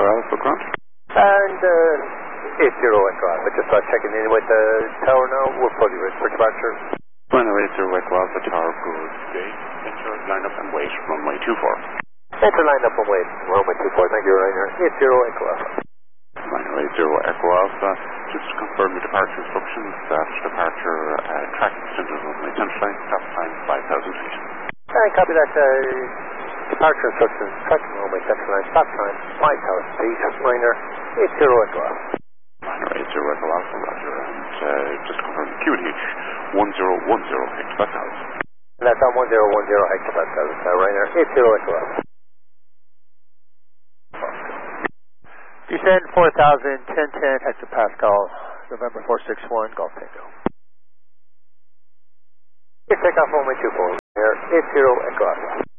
Alpha Grant. And 80 Echo Alpha, just checking in with the tower now. We're fully ready for departure. Bueno, 80 Echo Alpha Tower, good day. Enter, line up and wait, runway 24. Enter, line up and wait, runway 24. Thank you, Rainer. 80 Echo Alpha. Liner 80 Echo Alpha, just to confirm your departure instructions, that departure tracking extended runway 10 flight, stop time 5,000 feet. Copy that. Departure instructions, tracking runway 10 flight, stop time 5,000 feet. Rainer 80 Echo Alpha. Liner 80 Echo Alpha, roger, and just confirm QNH 1010 hectopascal. That's on 1010 hectopascal, Rainer 80 Echo Alpha. Descend 4,000, 1010 hectopascal, November 461, Golf Tango. Take off runway 24, Air 80 Echo Alpha.